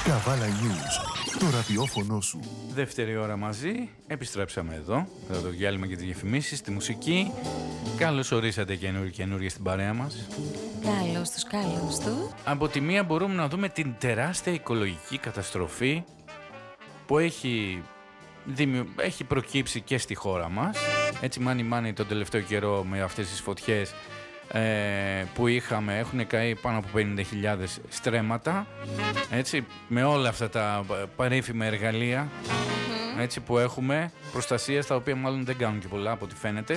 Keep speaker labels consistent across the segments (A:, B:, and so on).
A: Καβάλα News, το ραδιόφωνο σου.
B: Δεύτερη ώρα μαζί, επιστρέψαμε εδώ το διάλειμμα και τις διαφημίσεις, τη μουσική. Καλώς ορίσατε καινούργια στην παρέα μας.
C: Καλώς του.
B: Από τη μία μπορούμε να δούμε την τεράστια οικολογική καταστροφή που έχει προκύψει και στη χώρα μας. Έτσι μάνι τον τελευταίο καιρό με αυτές τις φωτιές που είχαμε, έχουν καεί πάνω από 50.000 στρέμματα, έτσι, με όλα αυτά τα παρήφημα εργαλεία, έτσι, που έχουμε προστασίας, τα οποία μάλλον δεν κάνουν και πολλά από ό,τι φαίνεται.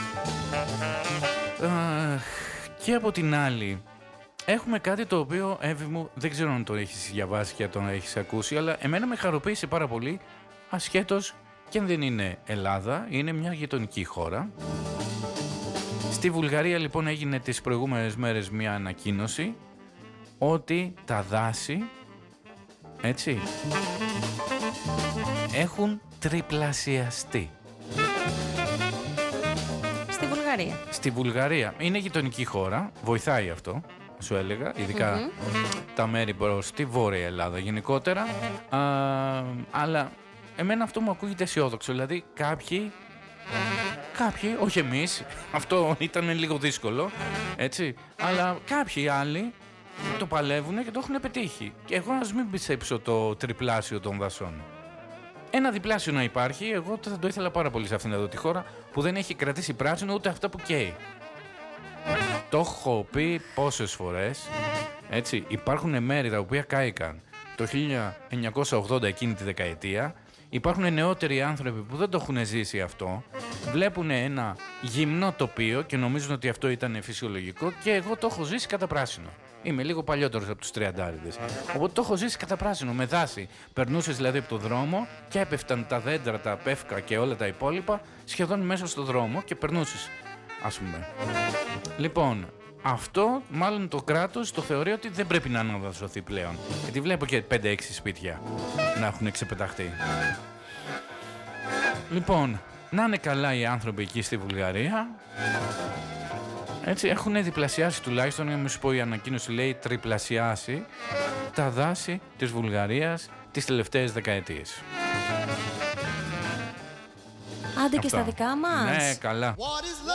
B: Και από την άλλη έχουμε κάτι το οποίο, Εύη μου, δεν ξέρω αν το έχεις διαβάσει και αν το έχεις ακούσει, αλλά εμένα με χαροποίησε πάρα πολύ, ασχέτως και αν δεν είναι Ελλάδα, είναι μια γειτονική χώρα. Στη Βουλγαρία λοιπόν έγινε τις προηγούμενες μέρες μια ανακοίνωση ότι τα δάση, έτσι, έχουν τριπλασιαστεί. Στη Βουλγαρία. Είναι γειτονική χώρα, βοηθάει αυτό, σου έλεγα, ειδικά τα μέρη προς τη Βόρεια Ελλάδα γενικότερα, αλλά εμένα αυτό μου ακούγεται αισιόδοξο, δηλαδή κάποιοι, όχι εμείς, αυτό ήταν λίγο δύσκολο, έτσι, αλλά κάποιοι άλλοι το παλεύουν και το έχουν πετύχει. Και εγώ ας μην πιστέψω το τριπλάσιο των δασών. Ένα διπλάσιο να υπάρχει, εγώ θα το ήθελα πάρα πολύ σε αυτήν εδώ τη χώρα που δεν έχει κρατήσει πράσινο ούτε αυτά που καίει. Το έχω πει πόσες φορές, έτσι, υπάρχουν μέρη τα οποία κάηκαν το 1980 εκείνη τη δεκαετία. Υπάρχουν νεότεροι άνθρωποι που δεν το έχουν ζήσει αυτό, βλέπουν ένα γυμνό τοπίο και νομίζουν ότι αυτό ήταν φυσιολογικό, και εγώ το έχω ζήσει κατά πράσινο. Είμαι λίγο παλιότερος από τους 30'. Οπότε το έχω ζήσει κατά πράσινο, με δάση. Περνούσες δηλαδή από το δρόμο και έπεφταν τα δέντρα, τα πεύκα και όλα τα υπόλοιπα σχεδόν μέσα στο δρόμο και περνούσες, ας πούμε. Λοιπόν, αυτό μάλλον το κράτος το θεωρεί ότι δεν πρέπει να αναδασωθεί πλέον. Γιατί βλέπω και 5-6 σπίτια να έχουν ξεπεταχτεί. Λοιπόν, να είναι καλά οι άνθρωποι εκεί στη Βουλγαρία. Έτσι, έχουν διπλασιάσει τουλάχιστον, για να σου πω, η ανακοίνωση λέει τριπλασιάσει τα δάση της Βουλγαρίας τις τελευταίες δεκαετίες.
C: Άντε και στα δικά μας.
B: Ναι, καλά.
D: What is love?